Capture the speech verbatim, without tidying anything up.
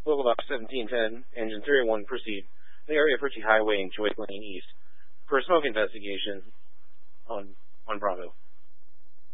Local Box seventeen ten, engine three oh one, proceed. The area of Ritchie Highway and Joy Lane East for a smoke investigation on, on Bravo.